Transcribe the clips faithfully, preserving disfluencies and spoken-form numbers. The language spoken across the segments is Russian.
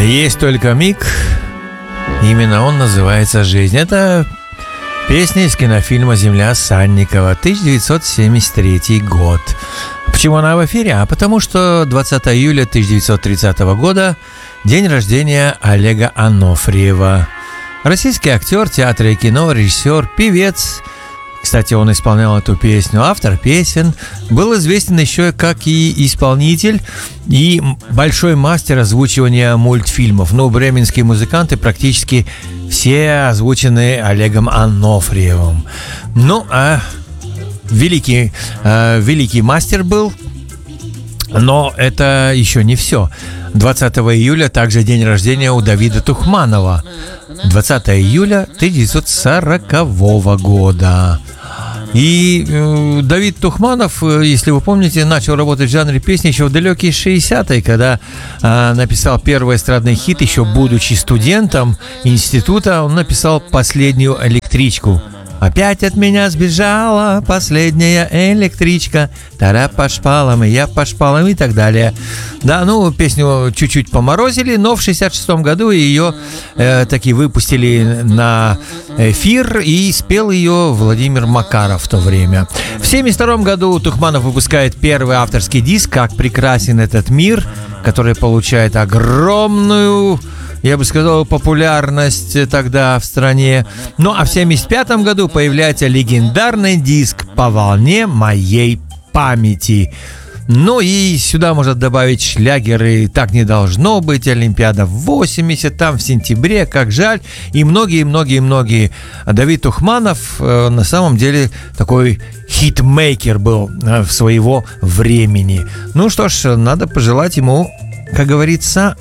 Есть только миг, именно он называется «Жизнь». Это песня из кинофильма «Земля Санникова», тысяча девятьсот семьдесят третий год. Почему она в эфире? А потому что двадцатого июля тысяча девятьсот тридцатого года день рождения Олега Анофриева. Российский актер театра и кино, режиссер, певец. Кстати, он исполнял эту песню, автор песен. Был известен еще как и исполнитель, и большой мастер озвучивания мультфильмов. Ну, бременские музыканты практически все озвучены Олегом Анофриевым. Ну, а великий, а, великий мастер был, но это еще не все. двадцатого июля также день рождения у Давида Тухманова. двадцатого июля тысяча девятьсот сорокового года. И э, Давид Тухманов, если вы помните, начал работать в жанре песни еще в далекие шестидесятые, когда э, написал первый эстрадный хит, еще будучи студентом института, он написал «Последнюю электричку». Опять от меня сбежала последняя электричка, тара по шпалам, и я по шпалам, и так далее. Да, ну, песню чуть-чуть поморозили, но в шестьдесят шестом году ее э, таки выпустили на эфир, и спел ее Владимир Макаров в то время. В семьдесят втором году Тухманов выпускает первый авторский диск «Как прекрасен этот мир», который получает огромную, я бы сказал, популярность тогда в стране. Ну а в семьдесят пятом году появляется легендарный диск «По волне моей памяти». Ну и сюда можно добавить шлягеры «Так не должно быть», «Олимпиада восемьдесят», там в сентябре, «Как жаль» и многие-многие-многие. Давид Тухманов э, на самом деле такой хитмейкер был э, в своего времени. Ну что ж, надо пожелать ему, как говорится...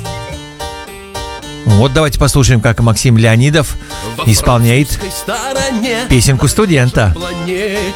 Вот давайте послушаем, как Максим Леонидов исполняет песенку студента.